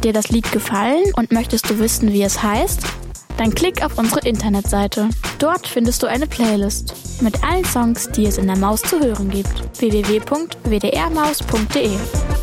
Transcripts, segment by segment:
Hat dir das Lied gefallen und möchtest du wissen, wie es heißt? Dann klick auf unsere Internetseite. Dort findest du eine Playlist mit allen Songs, die es in der Maus zu hören gibt. www.wdrmaus.de.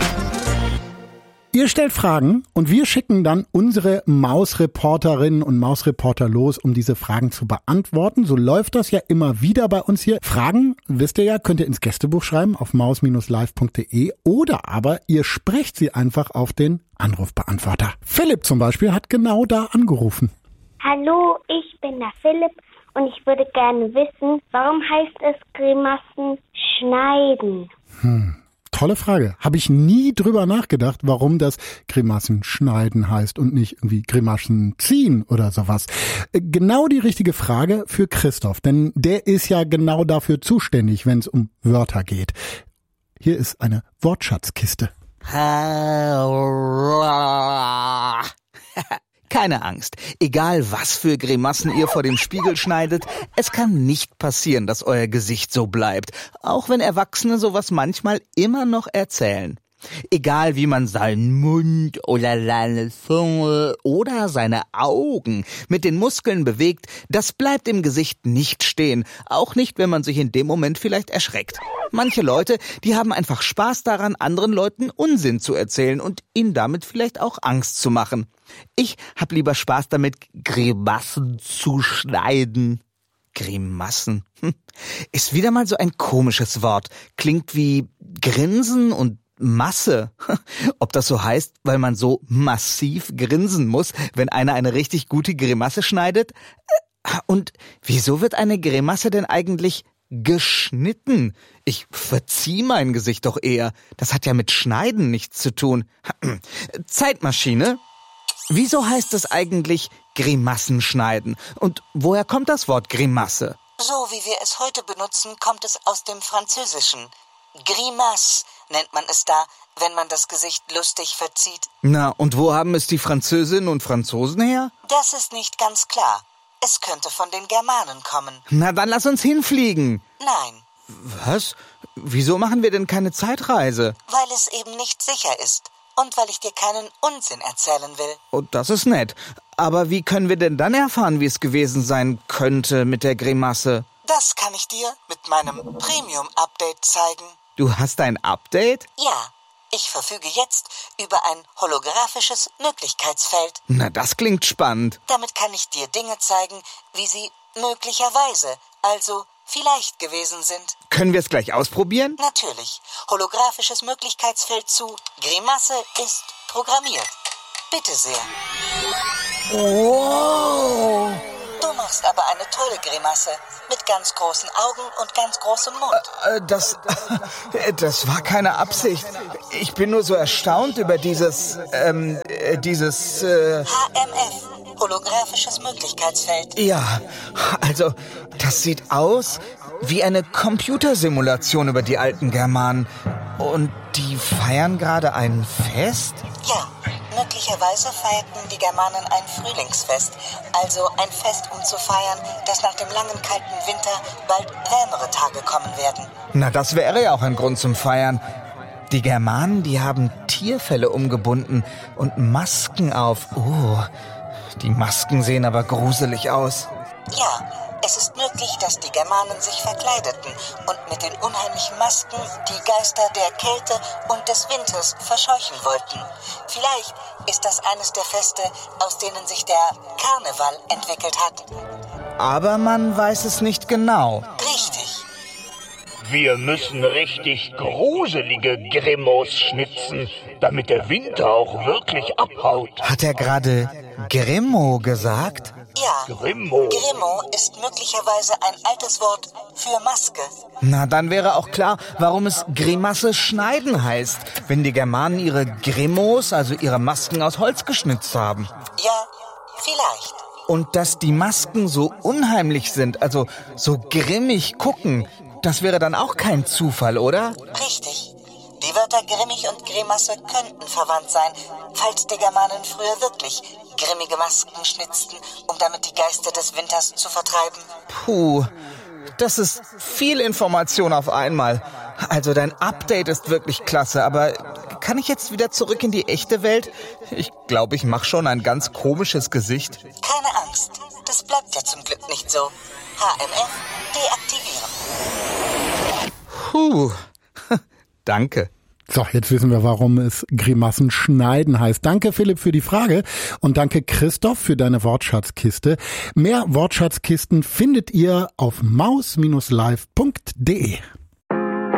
Ihr stellt Fragen und wir schicken dann unsere Mausreporterinnen und Mausreporter los, um diese Fragen zu beantworten. So läuft das ja immer wieder bei uns hier. Fragen, wisst ihr ja, könnt ihr ins Gästebuch schreiben auf maus-live.de oder aber ihr sprecht sie einfach auf den Anrufbeantworter. Philipp zum Beispiel hat genau da angerufen. Hallo, ich bin der Philipp und ich würde gerne wissen, warum heißt es Grimassen schneiden? Tolle Frage. Habe ich nie drüber nachgedacht, warum das Grimassen schneiden heißt und nicht irgendwie Grimassen ziehen oder sowas. Genau die richtige Frage für Christoph, denn der ist ja genau dafür zuständig, wenn es um Wörter geht. Hier ist eine Wortschatzkiste. Keine Angst, egal was für Grimassen ihr vor dem Spiegel schneidet, es kann nicht passieren, dass euer Gesicht so bleibt, auch wenn Erwachsene sowas manchmal immer noch erzählen. Egal wie man seinen Mund oder seine Zunge oder seine Augen mit den Muskeln bewegt, das bleibt im Gesicht nicht stehen, auch nicht, wenn man sich in dem Moment vielleicht erschreckt. Manche Leute, die haben einfach Spaß daran, anderen Leuten Unsinn zu erzählen und ihnen damit vielleicht auch Angst zu machen. Ich hab lieber Spaß damit, Grimassen zu schneiden. Grimassen. Ist wieder mal so ein komisches Wort. Klingt wie Grinsen und Masse. Ob das so heißt, weil man so massiv grinsen muss, wenn einer eine richtig gute Grimasse schneidet? Und wieso wird eine Grimasse denn eigentlich geschnitten? Ich verzieh mein Gesicht doch eher. Das hat ja mit Schneiden nichts zu tun. Zeitmaschine? Wieso heißt es eigentlich Grimassen schneiden? Und woher kommt das Wort Grimasse? So wie wir es heute benutzen, kommt es aus dem Französischen. Grimace nennt man es da, wenn man das Gesicht lustig verzieht. Na, und wo haben es die Französinnen und Franzosen her? Das ist nicht ganz klar. Es könnte von den Germanen kommen. Na, dann lass uns hinfliegen. Nein. Was? Wieso machen wir denn keine Zeitreise? Weil es eben nicht sicher ist. Und weil ich dir keinen Unsinn erzählen will. Oh, das ist nett. Aber wie können wir denn dann erfahren, wie es gewesen sein könnte mit der Grimasse? Das kann ich dir mit meinem Premium-Update zeigen. Du hast ein Update? Ja, ich verfüge jetzt über ein holographisches Möglichkeitsfeld. Na, das klingt spannend. Damit kann ich dir Dinge zeigen, wie sie möglicherweise, also vielleicht gewesen sind. Können wir es gleich ausprobieren? Natürlich. Holographisches Möglichkeitsfeld zu Grimasse ist programmiert. Bitte sehr. Oh! Du machst aber eine tolle Grimasse. Mit ganz großen Augen und ganz großem Mund. Das war keine Absicht. Ich bin nur so erstaunt über dieses HMF. Holographisches Möglichkeitsfeld. Ja, also, das sieht aus wie eine Computersimulation über die alten Germanen. Und die feiern gerade ein Fest? Ja, möglicherweise feierten die Germanen ein Frühlingsfest. Also ein Fest, um zu feiern, dass nach dem langen, kalten Winter bald wärmere Tage kommen werden. Na, das wäre ja auch ein Grund zum Feiern. Die Germanen, die haben Tierfelle umgebunden und Masken auf. Oh, die Masken sehen aber gruselig aus. Ja, es ist möglich, dass die Germanen sich verkleideten und mit den unheimlichen Masken die Geister der Kälte und des Winters verscheuchen wollten. Vielleicht ist das eines der Feste, aus denen sich der Karneval entwickelt hat. Aber man weiß es nicht genau. Richtig. Wir müssen richtig gruselige Grimmos schnitzen, damit der Winter auch wirklich abhaut. Hat er gerade Grimmo gesagt? Ja, Grimmo. Grimmo ist möglicherweise ein altes Wort für Maske. Na, dann wäre auch klar, warum es Grimasse schneiden heißt, wenn die Germanen ihre Grimmos, also ihre Masken aus Holz geschnitzt haben. Ja, vielleicht. Und dass die Masken so unheimlich sind, also so grimmig gucken, das wäre dann auch kein Zufall, oder? Richtig. Die Wörter grimmig und Grimasse könnten verwandt sein, falls die Germanen früher wirklich grimmige Masken schnitzten, um damit die Geister des Winters zu vertreiben. Puh, das ist viel Information auf einmal. Also dein Update ist wirklich klasse, aber kann ich jetzt wieder zurück in die echte Welt? Ich glaube, ich mache schon ein ganz komisches Gesicht. Keine Angst, das bleibt ja zum Glück nicht so. HMF deaktivieren. Danke. So, jetzt wissen wir, warum es Grimassen schneiden heißt. Danke, Philipp, für die Frage und danke, Christoph, für deine Wortschatzkiste. Mehr Wortschatzkisten findet ihr auf maus-live.de.